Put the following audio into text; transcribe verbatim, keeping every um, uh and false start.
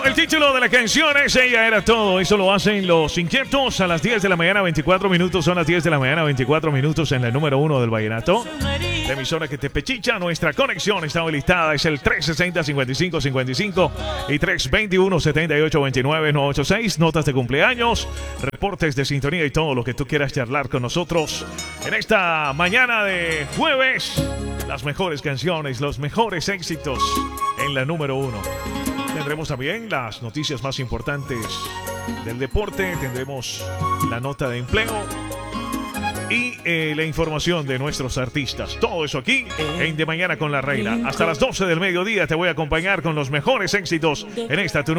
El título de la canción es Ella Era Todo. Eso lo hacen Los Inquietos a las diez de la mañana, veinticuatro minutos. Son las diez de la mañana, veinticuatro minutos en el número uno del vallenato. La emisora que te pechicha. Nuestra conexión está habilitada. Es el tres sesenta, cincuenta y cinco cincuenta y cinco y tres veintiuno, setenta y ocho veintinueve, nueve ochenta y seis. Notas de cumpleaños, reportes de sintonía y todo lo que tú quieras charlar con nosotros en esta mañana de jueves. Las mejores canciones, los mejores éxitos en la número uno. Tendremos también las noticias más importantes del deporte. Tendremos la nota de empleo y eh, la información de nuestros artistas. Todo eso aquí en De Mañana con la Reina. Hasta las doce del mediodía te voy a acompañar con los mejores éxitos en esta tu